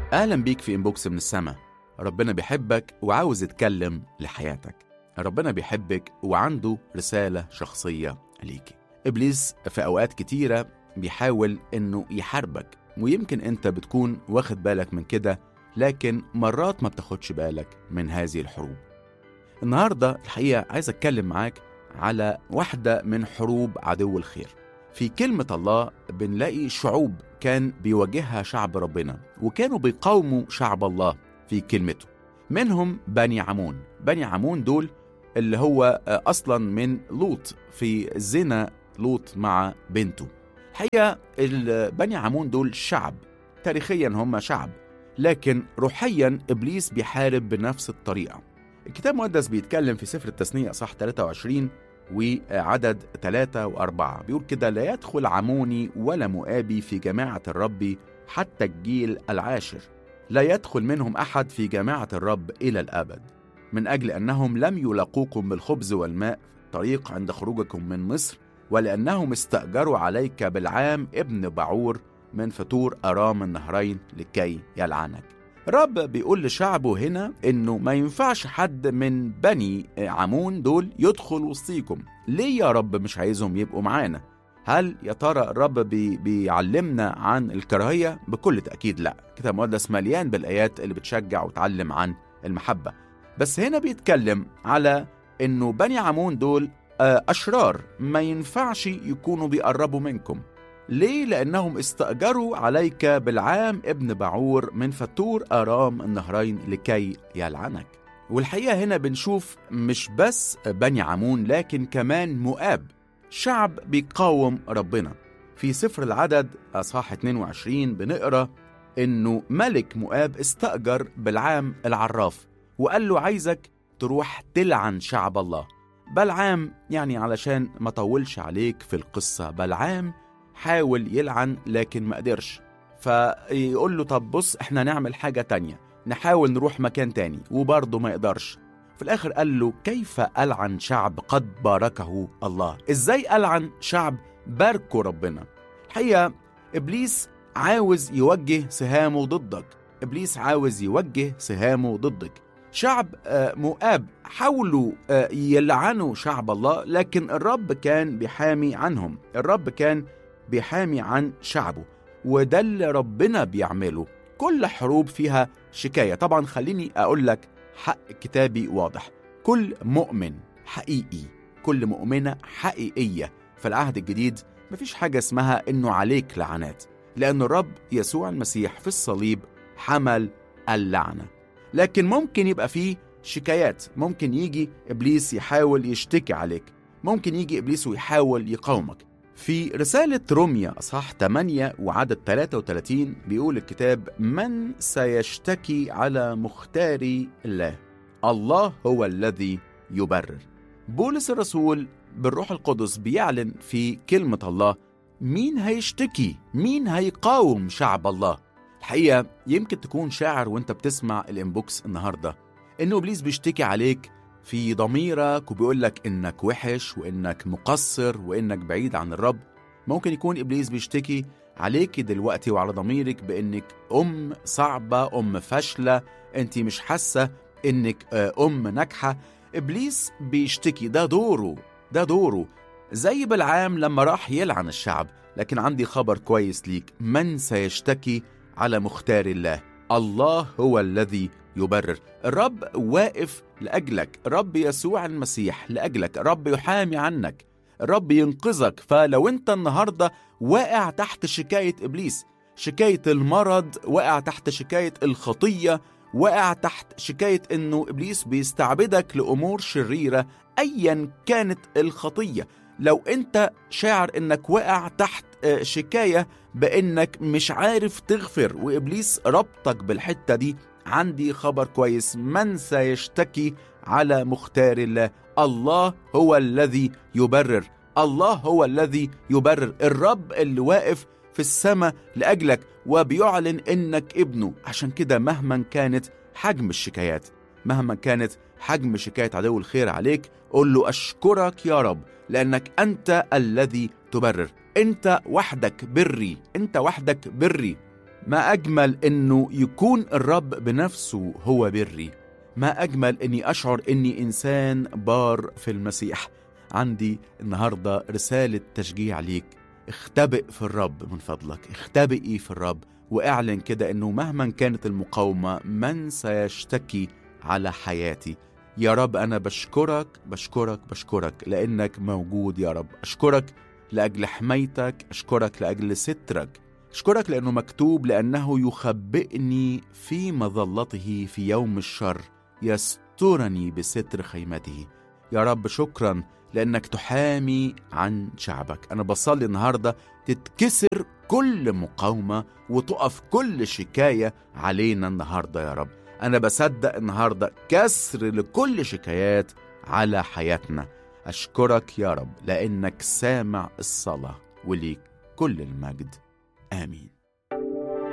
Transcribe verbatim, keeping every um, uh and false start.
أهلا بيك في إنبوكس من السما. ربنا بيحبك وعاوز يتكلم لحياتك. ربنا بيحبك وعنده رسالة شخصية ليكي. إبليس في أوقات كتيرة بيحاول إنه يحاربك، ويمكن أنت بتكون واخد بالك من كده، لكن مرات ما بتاخدش بالك من هذه الحروب. النهاردة الحقيقة عايز أتكلم معاك على واحدة من حروب عدو الخير. في كلمة الله بنلاقي شعوب كان بيواجهها شعب ربنا، وكانوا بيقاوموا شعب الله في كلمته. منهم بني عمون. بني عمون دول اللي هو أصلا من لوط، في زنا لوط مع بنته. الحقيقة بني عمون دول شعب، تاريخيا هم شعب، لكن روحيا إبليس بيحارب بنفس الطريقة. الكتاب المقدس بيتكلم في سفر التثنية صح ثلاثة وعشرين وعدد ثلاثة وأربعة، بيقول كده: لا يدخل عموني ولا مؤابي في جماعة الرب حتى الجيل العاشر، لا يدخل منهم أحد في جماعة الرب إلى الأبد، من أجل أنهم لم يلاقوكم بالخبز والماء في الطريق عند خروجكم من مصر، ولأنهم استأجروا عليك بالعام ابن بعور من فتور أرام النهرين لكي يلعنك. الرب بيقول لشعبه هنا إنه ما ينفعش حد من بني عمون دول يدخل وسطيكم. ليه يا رب مش عايزهم يبقوا معانا؟ هل يا ترى الرب بي بيعلمنا عن الكراهية؟ بكل تأكيد لا. الكتاب المقدس مليان بالآيات اللي بتشجع وتعلم عن المحبة، بس هنا بيتكلم على إنه بني عمون دول أشرار، ما ينفعش يكونوا بيقربوا منكم. ليه؟ لأنهم استأجروا عليك بالعام ابن بعور من فتور أرام النهرين لكي يلعنك. والحقيقة هنا بنشوف مش بس بني عمون، لكن كمان مؤاب، شعب بيقاوم ربنا. في سفر العدد أصحاح اثنين وعشرين بنقرأ إنه ملك مؤاب استأجر بالعام العراف وقال له: عايزك تروح تلعن شعب الله. بلعام يعني علشان ما طولش عليك في القصة، بلعام حاول يلعن لكن ما قدرش، فيقول له: طب بص، احنا نعمل حاجة تانية، نحاول نروح مكان تاني، وبرضه ما يقدرش. في الآخر قال له: كيف ألعن شعب قد باركه الله؟ إزاي ألعن شعب باركه ربنا؟ الحقيقة إبليس عاوز يوجه سهامه ضدك، إبليس عاوز يوجه سهامه ضدك. شعب مؤاب حاولوا يلعنوا شعب الله، لكن الرب كان بيحامي عنهم، الرب كان بيحامي عن شعبه، وده اللي ربنا بيعمله. كل حروب فيها شكاية. طبعا خليني أقول لك حق كتابي واضح: كل مؤمن حقيقي، كل مؤمنة حقيقية في العهد الجديد مفيش حاجة اسمها إنه عليك لعنات، لأن الرب يسوع المسيح في الصليب حمل اللعنة. لكن ممكن يبقى فيه شكايات، ممكن يجي إبليس يحاول يشتكي عليك، ممكن يجي إبليس ويحاول يقاومك. في رسالة روميا أصحاح ثمانية وعدد ثلاثة وثلاثين بيقول الكتاب: من سيشتكي على مختاري الله؟ الله هو الذي يبرر. بولس الرسول بالروح القدس بيعلن في كلمة الله مين هيشتكي، مين هيقاوم شعب الله. الحقيقة يمكن تكون شاعر وانت بتسمع الانبوكس النهاردة إنه إبليس بيشتكي عليك في ضميرك وبيقول لك إنك وحش وإنك مقصر وإنك بعيد عن الرب. ممكن يكون إبليس بيشتكي عليك دلوقتي وعلى ضميرك بإنك أم صعبة، أم فاشلة، أنت مش حاسة إنك أم ناجحة. إبليس بيشتكي، ده دوره، ده دوره زي بلعام لما راح يلعن الشعب. لكن عندي خبر كويس ليك: من سيشتكي على مختار الله؟ الله هو الذي يبرر. الرب واقف لأجلك، الرب يسوع المسيح لأجلك، الرب يحامي عنك، الرب ينقذك. فلو انت النهاردة واقع تحت شكاية إبليس، شكاية المرض، واقع تحت شكاية الخطية، واقع تحت شكاية انه إبليس بيستعبدك لأمور شريرة أيا كانت الخطية، لو انت شاعر انك واقع تحت شكاية بانك مش عارف تغفر وإبليس ربطك بالحتة دي، عندي خبر كويس: من سيشتكي على مختار الله؟ الله هو الذي يبرر، الله هو الذي يبرر. الرب اللي واقف في السماء لأجلك وبيعلن إنك ابنه. عشان كده مهما كانت حجم الشكايات، مهما كانت حجم شكاية عدو الخير عليك، قول له: أشكرك يا رب لأنك أنت الذي تبرر، أنت وحدك بري، أنت وحدك بري. ما أجمل إنه يكون الرب بنفسه هو بري. ما أجمل إني أشعر إني إنسان بار في المسيح. عندي النهاردة رسالة تشجيع ليك. اختبئ في الرب من فضلك، اختبئي في الرب، واعلن كده إنه مهما كانت المقاومة من سيشتكي على حياتي. يا رب أنا بشكرك بشكرك بشكرك لأنك موجود يا رب. أشكرك لأجل حمايتك، أشكرك لأجل سترك، أشكرك لأنه مكتوب لأنه يخبئني في مظلته في يوم الشر، يسترني بستر خيمته. يا رب شكرا لأنك تحامي عن شعبك. أنا بصلي النهاردة تتكسر كل مقاومة وتقف كل شكاية علينا النهاردة يا رب. أنا بصدق النهاردة كسر لكل شكايات على حياتنا. أشكرك يا رب لأنك سامع الصلاة، وليك كل المجد. آمين.